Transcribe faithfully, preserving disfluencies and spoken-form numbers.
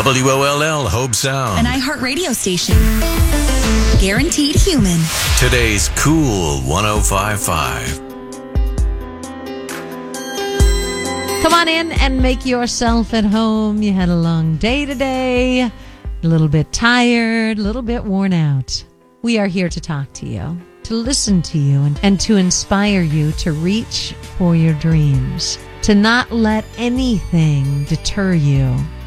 W O L L Hope Sound. An iHeart radio station. Guaranteed human. Today's Cool one oh five point five. Come on in and make yourself at home. You had a long day today, a little bit tired, a little bit worn out. We are here to talk to you, to listen to you, and, and to inspire you to reach for your dreams, to not let anything deter you